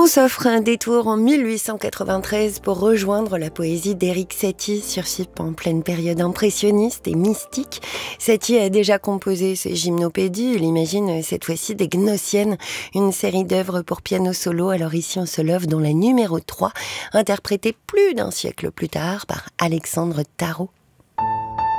On s'offre un détour en 1893 pour rejoindre la poésie d'Éric Satie, Surchipe en pleine période impressionniste et mystique. Satie a déjà composé ses gymnopédies, il imagine cette fois-ci des Gnossiennes, une série d'œuvres pour piano solo. Alors ici on se love dans la numéro 3, interprétée plus d'un siècle plus tard par Alexandre Tarot.